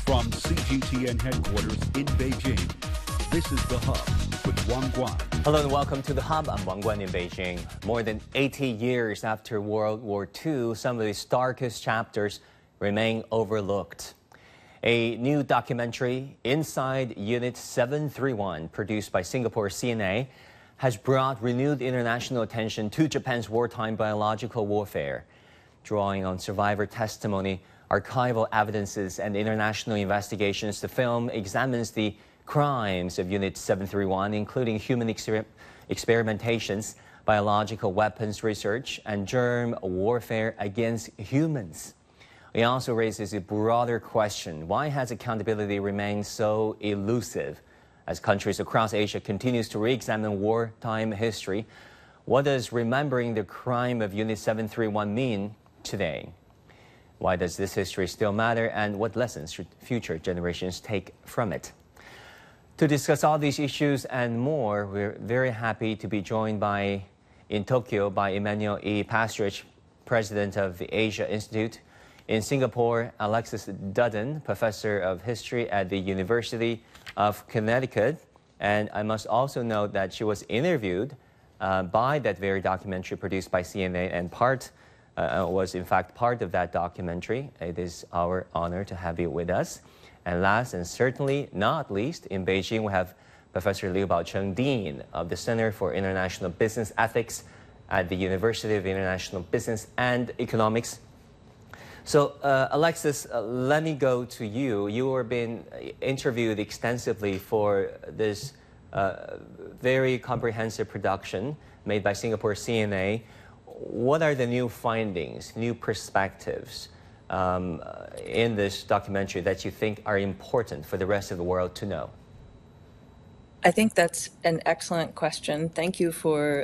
From CGTN headquarters in Beijing, this is The Hub with Wang Guan. Hello and welcome to The Hub. I'm Wang Guan in Beijing. More than 80 years after World War II, some of the starkest chapters remain overlooked. A new documentary, Inside Unit 731, produced by Singapore CNA, has brought renewed international attention to Japan's wartime biological warfare. Drawing on survivor testimony, archival evidences, and international investigations, the film examines the crimes of Unit 731, including human experimentations, biological weapons research, and germ warfare against humans. It also raises a broader question: why has accountability remained so elusive? As countries across Asia continues to re-examine wartime history, what does remembering the crime of Unit 731 mean today? Why does this history still matter, and what lessons should future generations take from it? To discuss all these issues and more, we're very happy to be joined in Tokyo by Emmanuel E. Pastrich, President of the Asia Institute. In Singapore, Alexis Dudden, Professor of History at the University of Connecticut. And I must also note that she was interviewed by that very documentary produced by CNA and was in fact part of that documentary. It is our honor to have you with us. And last and certainly not least, in Beijing, we have Professor Liu Baocheng, Dean of the Center for International Business Ethics at the University of International Business and Economics. So, Alexis, let me go to you. You were being interviewed extensively for this very comprehensive production made by Singapore CNA. What are the new findings, new perspectives in this documentary that you think are important for the rest of the world to know? I think that's an excellent question. Thank you for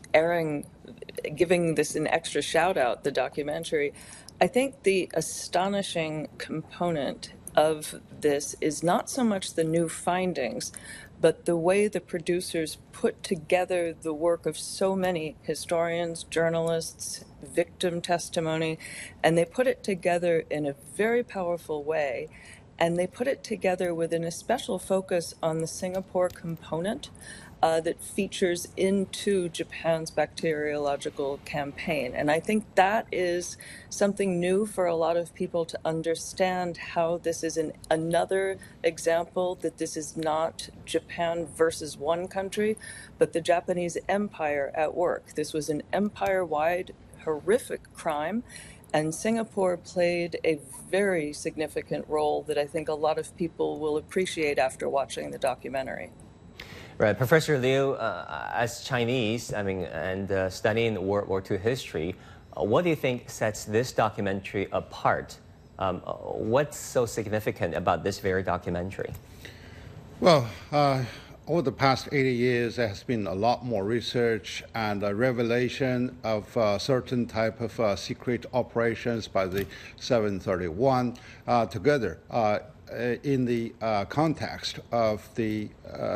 giving this an extra shout out, the documentary. I think the astonishing component of this is not so much the new findings, but the way the producers put together the work of so many historians, journalists, victim testimony, and they put it together in a very powerful way. And they put it together with an especial focus on the Singapore component that features into Japan's bacteriological campaign. And I think that is something new for a lot of people to understand, how this is another example that this is not Japan versus one country, but the Japanese empire at work. This was an empire-wide horrific crime, and Singapore played a very significant role that I think a lot of people will appreciate after watching the documentary. Right, Professor Liu, as Chinese, and studying World War II history, what do you think sets this documentary apart? What's so significant about this very documentary? Well, over the past 80 years, there has been a lot more research and revelation of certain type of secret operations by the 731 together in the context of the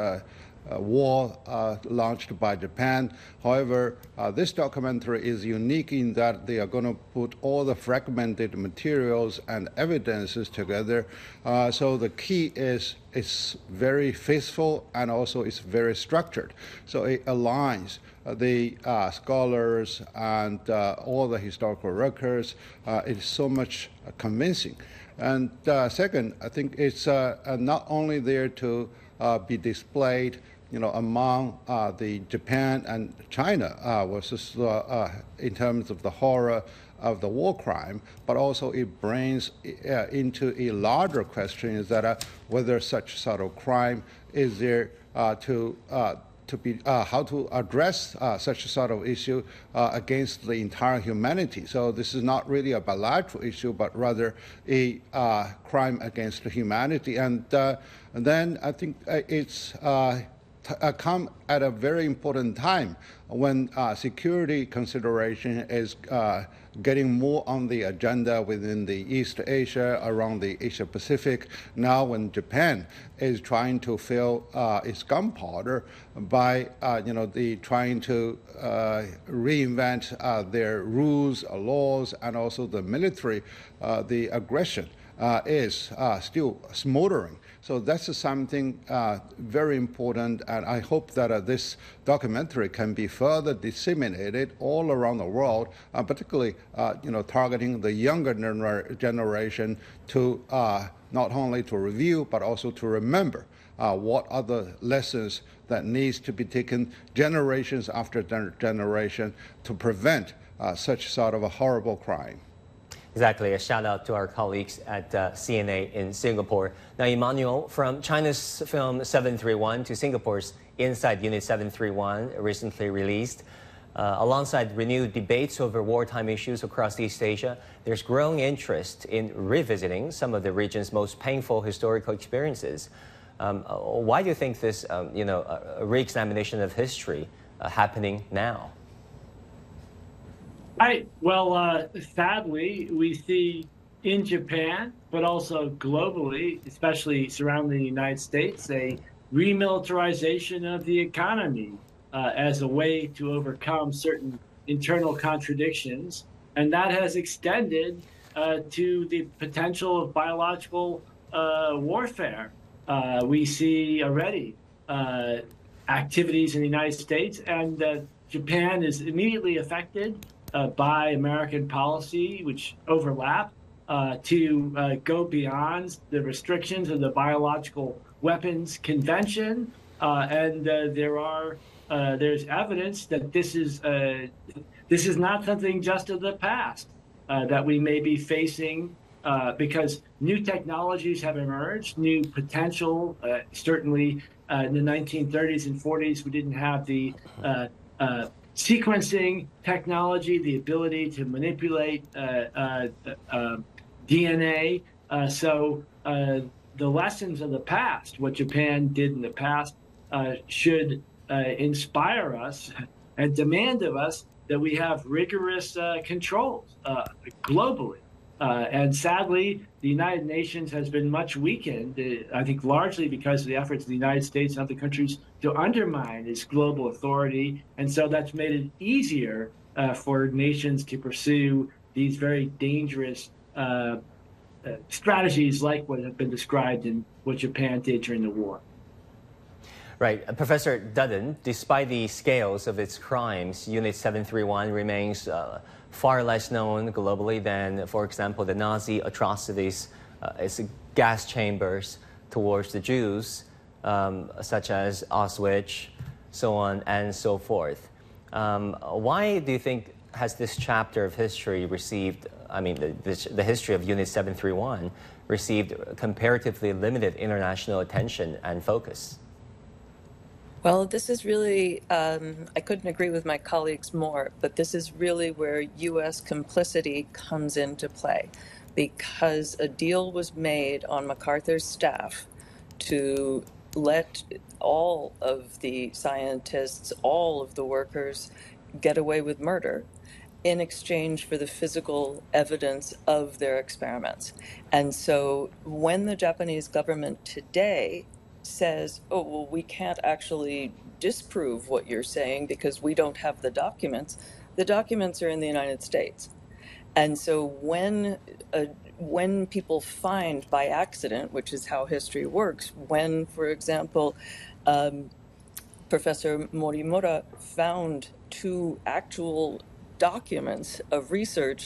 war launched by Japan. However, this documentary is unique in that they are going to put all the fragmented materials and evidences together. So the key is it's very faithful and also it's very structured. So it aligns the scholars and all the historical records. It's so much convincing. And second, I think it's not only there to be displayed, among the Japan and China versus in terms of the horror of the war crime, but also it brings into a larger question is that whether such sort of crime is there to be how to address such a sort of issue against the entire humanity. So this is not really a bilateral issue, but rather a crime against humanity. And then I think it's come at a very important time when security consideration is getting more on the agenda within the East Asia, around the Asia Pacific. Now when Japan is trying to fill its gunpowder by trying to reinvent their rules, laws, and also the military, the aggression. is still smoldering. So that's something very important, and I hope that this documentary can be further disseminated all around the world, particularly targeting the younger generation to not only to review but also to remember what are the lessons that needs to be taken generations after generation to prevent such sort of a horrible crime. Exactly. A shout out to our colleagues at CNA in Singapore. Now, Emmanuel, from China's film 731 to Singapore's Inside Unit 731, recently released, alongside renewed debates over wartime issues across East Asia, there's growing interest in revisiting some of the region's most painful historical experiences. Why do you think this, a re-examination of history happening now? Well, sadly, we see in Japan, but also globally, especially surrounding the United States, a remilitarization of the economy as a way to overcome certain internal contradictions. And that has extended to the potential of biological warfare. We see already activities in the United States, and Japan is immediately affected by American policy, which overlap, to go beyond the restrictions of the Biological Weapons Convention. And there's evidence that this is not something just of the past, that we may be facing because new technologies have emerged, new potential. Certainly in the 1930s and 40s, we didn't have the sequencing technology, the ability to manipulate DNA. So the lessons of the past, what Japan did in the past, should inspire us and demand of us that we have rigorous controls globally. And sadly, the United Nations has been much weakened, I think largely because of the efforts of the United States and other countries to undermine its global authority. And so that's made it easier for nations to pursue these very dangerous strategies like what have been described in what Japan did during the war. Right. Professor Dutton, despite the scales of its crimes, Unit 731 remains far less known globally than, for example, the Nazi atrocities, its gas chambers towards the Jews, such as Auschwitz, so on and so forth. Why do you think has this chapter of history received, the history of Unit 731 received comparatively limited international attention and focus? Well, this is really, I couldn't agree with my colleagues more, but this is really where U.S. complicity comes into play, because a deal was made on MacArthur's staff to let all of the scientists, all of the workers get away with murder in exchange for the physical evidence of their experiments. And so when the Japanese government today says, oh, well, we can't actually disprove what you're saying because we don't have the documents are in the United States. And so when people find by accident, which is how history works, when, for example, Professor Morimura found 2 actual documents of research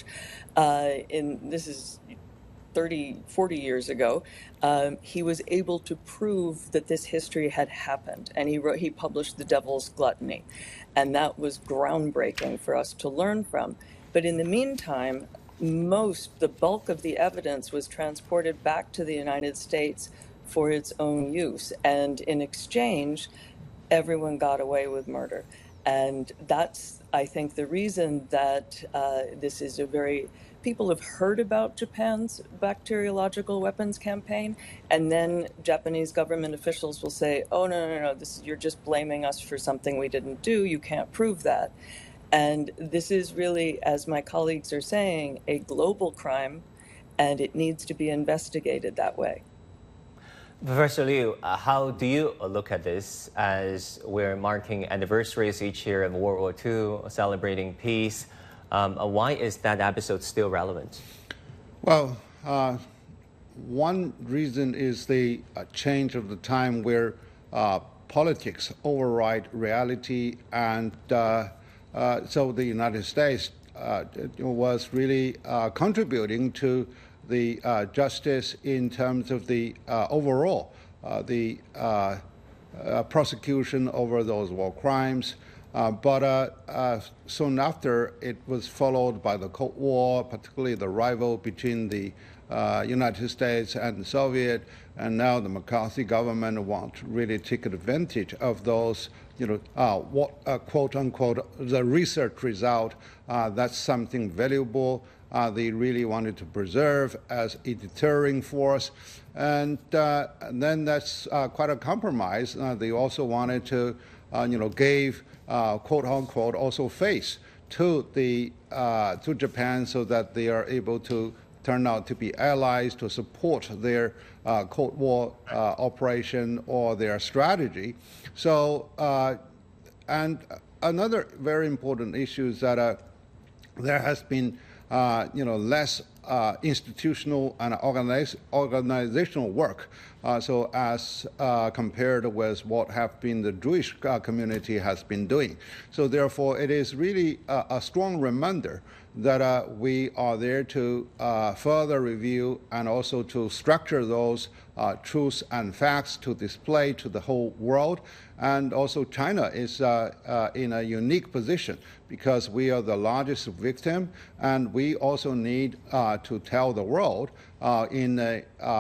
this is 30, 40 years ago, he was able to prove that this history had happened. And he published The Devil's Gluttony. And that was groundbreaking for us to learn from. But in the meantime, the bulk of the evidence was transported back to the United States for its own use. And in exchange, everyone got away with murder. And that's, I think, the reason that this is people have heard about Japan's bacteriological weapons campaign, and then Japanese government officials will say, oh, no, you're just blaming us for something we didn't do. You can't prove that. And this is really, as my colleagues are saying, a global crime, and it needs to be investigated that way. Professor Liu, how do you look at this as we're marking anniversaries each year of World War II, celebrating peace? Why is that episode still relevant? Well, one reason is the change of the time where politics override reality, and so the United States was really contributing to the justice in terms of the overall the prosecution over those war crimes. But soon after, it was followed by the Cold War, particularly the rival between the United States and the Soviet, and now the McCarthy government want to really take advantage of those, what quote unquote the research result. That's something valuable. They really wanted to preserve as a deterring force, and then that's quite a compromise. They also wanted to, gave quote unquote also face to the to Japan, so that they are able to turn out to be allies to support their Cold War operation or their strategy. So, and another very important issue is that there has been less institutional and organizational work, so as compared with what have been the Jewish community has been doing. So therefore, it is really a strong reminder that we are there to further review and also to structure those truths and facts to display to the whole world. And also China is in a unique position because we are the largest victim, and we also need to tell the world in the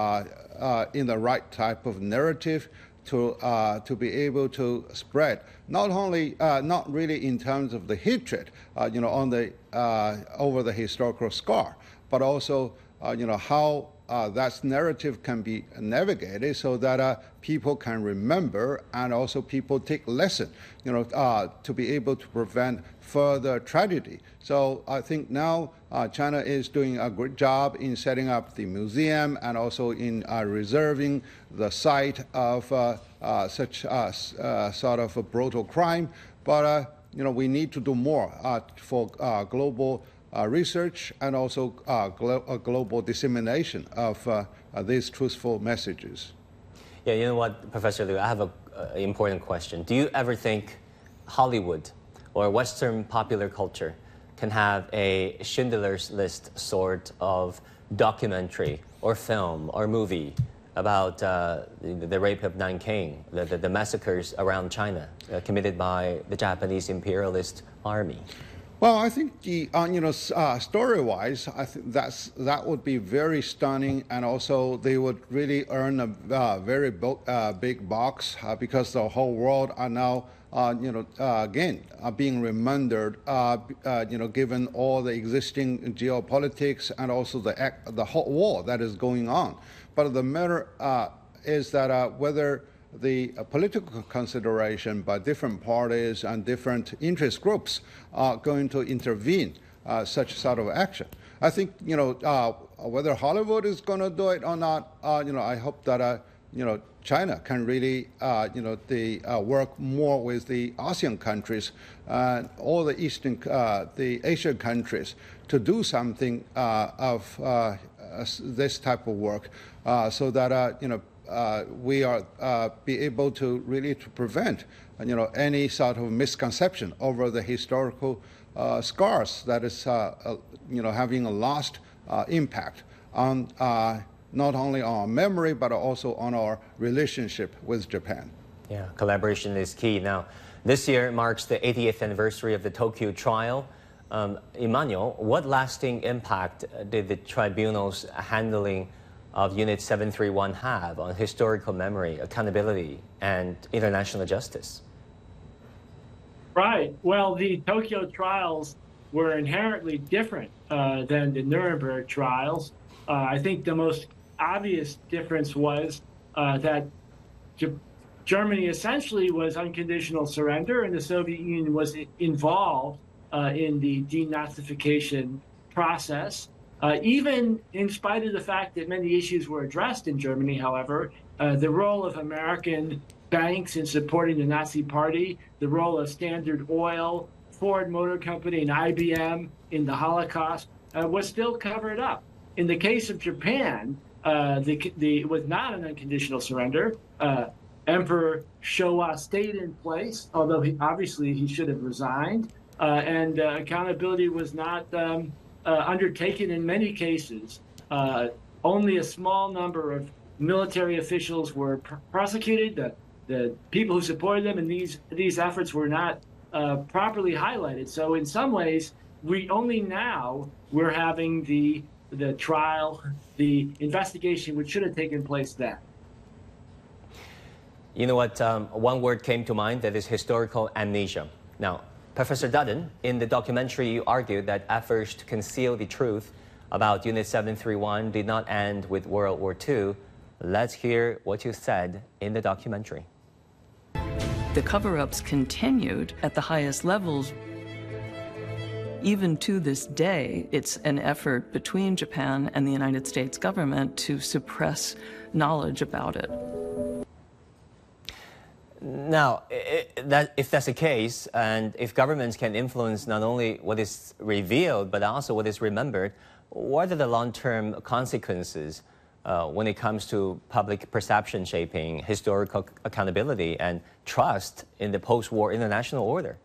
right type of narrative to be able to spread not only not really in terms of the hatred on the over the historical scar, but also how that narrative can be navigated so that people can remember, and also people take lesson, to be able to prevent further tragedy. So I think now China is doing a great job in setting up the museum and also in reserving the site of such sort of a brutal crime. But we need to do more for global research and also global dissemination of these truthful messages. Yeah, you know what, Professor Liu, I have an important question. Do you ever think Hollywood or Western popular culture can have a Schindler's List sort of documentary or film or movie about the rape of Nanking, the massacres around China committed by the Japanese imperialist army? Well, I think the story-wise, I think that would be very stunning, and also they would really earn a very big box because the whole world are now again being remembered, given all the existing geopolitics and also the whole war that is going on. But the matter is that whether the political consideration by different parties and different interest groups are going to intervene such sort of action. I think whether Hollywood is going to do it or not, I hope that China can really work more with the ASEAN countries and all the the Asian countries to do something of this type of work, so that we are be able to really to prevent any sort of misconception over the historical scars that is having a lasting impact on not only our memory but also on our relationship with Japan. Yeah, collaboration is key. Now, this year marks the 80th anniversary of the Tokyo trial. Emmanuel, what lasting impact did the tribunal's handling of Unit 731 have on historical memory, accountability, and international justice? Right. Well, the Tokyo trials were inherently different than the Nuremberg trials. I think the most obvious difference was that Germany essentially was unconditional surrender, and the Soviet Union was involved in the denazification process. Even in spite of the fact that many issues were addressed in Germany, however, the role of American banks in supporting the Nazi Party, the role of Standard Oil, Ford Motor Company, and IBM in the Holocaust was still covered up. In the case of Japan, was not an unconditional surrender. Emperor Showa stayed in place, although he should have resigned, and accountability was not undertaken in many cases. Only a small number of military officials were prosecuted. The people who supported them in these efforts were not properly highlighted. So in some ways, we're having the trial, the investigation, which should have taken place then. You know what? One word came to mind, that is historical amnesia. Now, Professor Dutton, in the documentary, you argued that efforts to conceal the truth about Unit 731 did not end with World War II. Let's hear what you said in the documentary. The cover-ups continued at the highest levels. Even to this day, it's an effort between Japan and the United States government to suppress knowledge about it. Now, if that's the case, and if governments can influence not only what is revealed, but also what is remembered, what are the long-term consequences when it comes to public perception shaping, historical accountability, and trust in the post-war international order?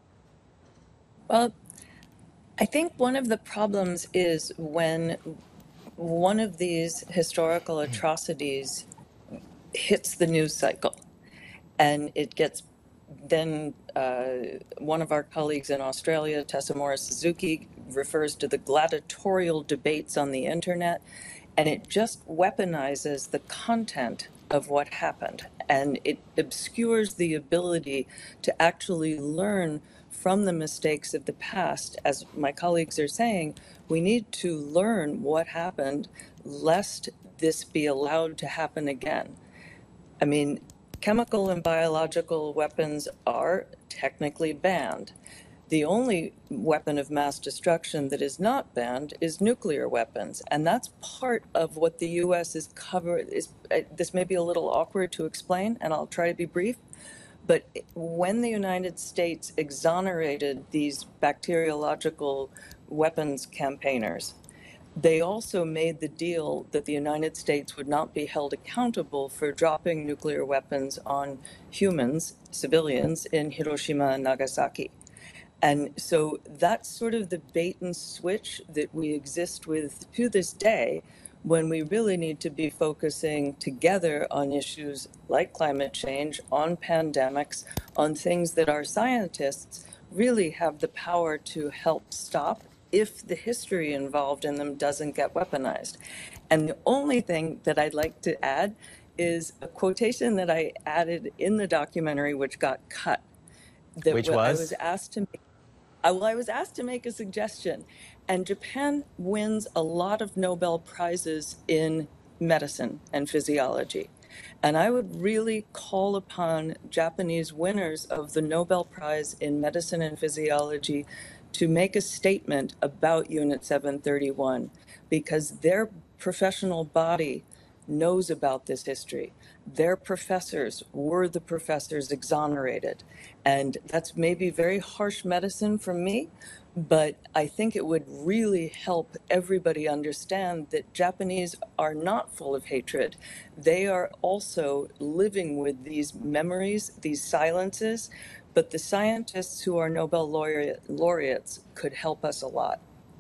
Well, I think one of the problems is when one of these historical atrocities hits the news cycle, and it gets then one of our colleagues in Australia, Tessa Morris-Suzuki, refers to the gladiatorial debates on the internet, and it just weaponizes the content of what happened, and it obscures the ability to actually learn from the mistakes of the past. As my colleagues are saying, we need to learn what happened lest this be allowed to happen again. I mean, chemical and biological weapons are technically banned. The only weapon of mass destruction that is not banned is nuclear weapons, and that's part of what the U.S. is covered. This may be a little awkward to explain, and I'll try to be brief, but when the United States exonerated these bacteriological weapons campaigners, they also made the deal that the United States would not be held accountable for dropping nuclear weapons on humans, civilians, in Hiroshima and Nagasaki. And so that's sort of the bait and switch that we exist with to this day, when we really need to be focusing together on issues like climate change, on pandemics, on things that our scientists really have the power to help stop if the history involved in them doesn't get weaponized. And the only thing that I'd like to add is a quotation that I added in the documentary, which got cut. Which was? I was asked to make a suggestion. And Japan wins a lot of Nobel Prizes in medicine and physiology. And I would really call upon Japanese winners of the Nobel Prize in medicine and physiology to make a statement about Unit 731, because their professional body knows about this history. Their professors were the professors exonerated. And that's maybe very harsh medicine from me, but I think it would really help everybody understand that Japanese are not full of hatred. They are also living with these memories, these silences, but the scientists who are Nobel laureates could help us a lot.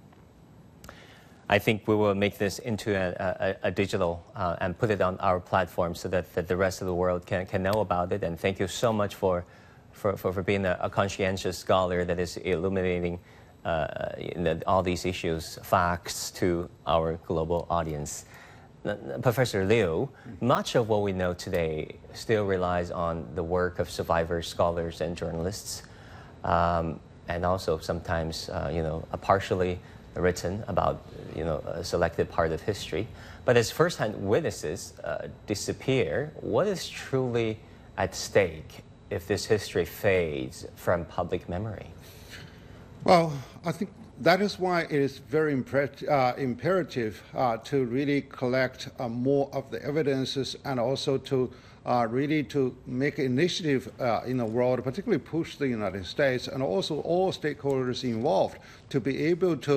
I think we will make this into a digital and put it on our platform so that the rest of the world can know about it. And thank you so much for being a conscientious scholar that is illuminating all these issues, facts to our global audience. Professor Liu, much of what we know today still relies on the work of survivors, scholars, and journalists, and also sometimes, partially written about, a selected part of history. But as first-hand witnesses disappear, what is truly at stake if this history fades from public memory? Well, I think that is why it is very imperative to really collect more of the evidences, and also to really to make initiative in the world, particularly push the United States and also all stakeholders involved to be able to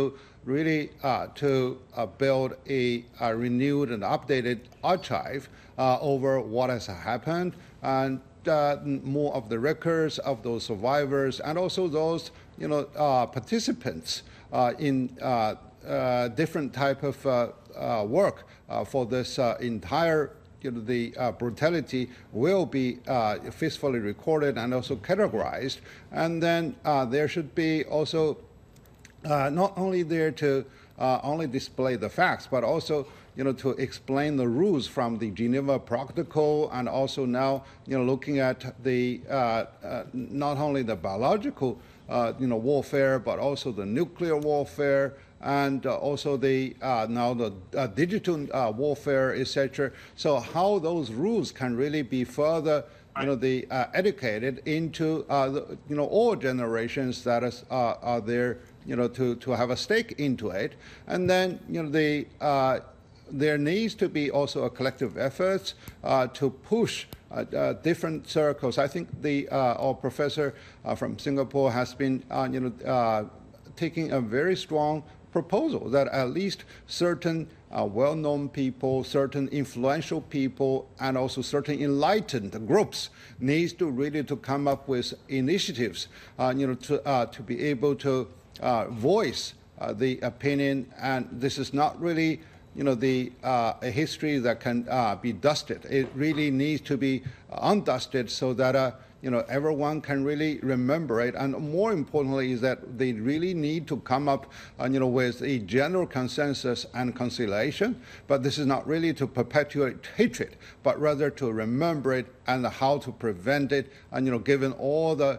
really to build a renewed and updated archive over what has happened, and more of the records of those survivors and also those participants in different type of work for this entire the brutality will be faithfully recorded and also categorized. And then there should be also not only there to only display the facts, but also to explain the rules from the Geneva Protocol, and also now looking at the not only the biological warfare, but also the nuclear warfare, and also the now the digital warfare, etc. So how those rules can really be further educated into all generations that are there to have a stake into it. And then there needs to be also a collective effort to push different circles. I think our professor from Singapore has been taking a very strong proposal that at least certain well-known people, certain influential people, and also certain enlightened groups needs to really to come up with initiatives, to be able to voice the opinion. And this is not really a history that can be dusted. It really needs to be undusted so that everyone can really remember it. And more importantly is that they really need to come up with a general consensus and conciliation. But this is not really to perpetuate hatred, but rather to remember it and how to prevent it. And given all the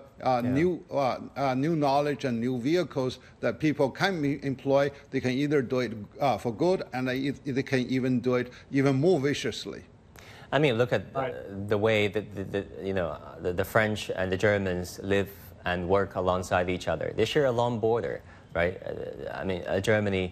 new knowledge and new vehicles that people can employ, they can either do it for good, and they can even do it even more viciously. I mean, look at the way that the French and the Germans live and work alongside each other. They share a long border, right? I mean, Germany,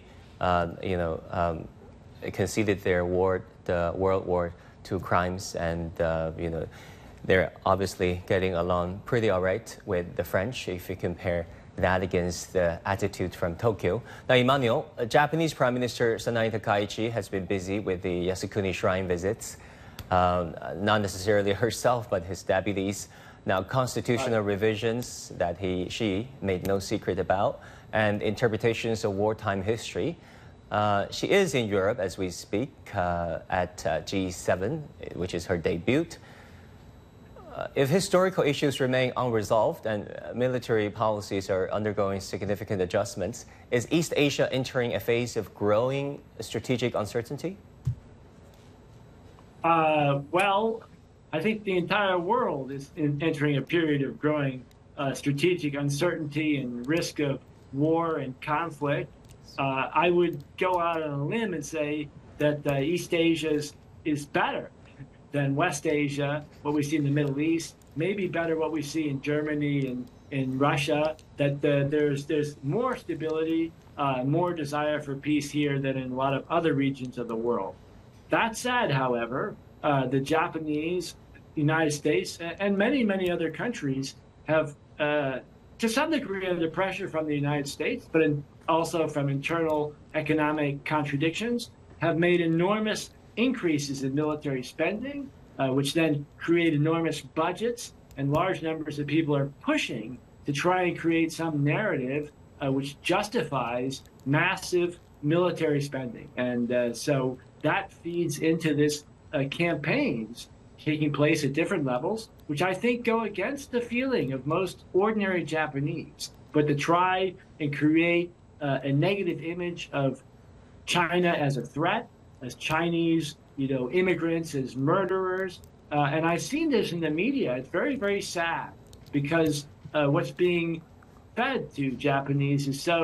conceded the World War II crimes, and they're obviously getting along pretty all right with the French if you compare that against the attitude from Tokyo. Now, Emmanuel, Japanese Prime Minister Sanae Takaichi has been busy with the Yasukuni Shrine visits. Not necessarily herself, but his deputies. Now, constitutional revisions that she made no secret about, and interpretations of wartime history. She is in Europe as we speak at G7, which is her debut. If historical issues remain unresolved and military policies are undergoing significant adjustments, is East Asia entering a phase of growing strategic uncertainty? Well, I think the entire world is entering a period of growing strategic uncertainty and risk of war and conflict. I would go out on a limb and say that East Asia is better than West Asia, what we see in the Middle East, maybe better what we see in Germany and in Russia, that there's more stability, more desire for peace here than in a lot of other regions of the world. That said, however, the Japanese, United States, and many, many other countries have, to some degree, under pressure from the United States, but also from internal economic contradictions, have made enormous increases in military spending, which then create enormous budgets, and large numbers of people are pushing to try and create some narrative which justifies massive military spending. And so that feeds into this campaigns taking place at different levels, which I think go against the feeling of most ordinary Japanese, but to try and create a negative image of China as a threat, as Chinese, immigrants as murderers. And I've seen this in the media. It's very, very sad, because what's being fed to Japanese is so